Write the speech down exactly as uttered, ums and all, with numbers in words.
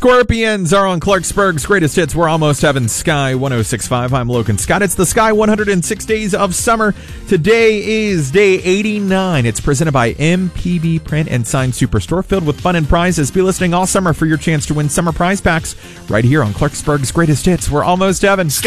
Scorpions are on Clarksburg's Greatest Hits. We're almost having Sky one oh six point five. I'm Logan Scott. It's the Sky one hundred six Days of Summer. Today is day eighty-nine. It's presented by M P B Print and Sign Superstore, filled with fun and prizes. Be listening all summer for your chance to win summer prize packs right here on Clarksburg's Greatest Hits. We're almost having Sky.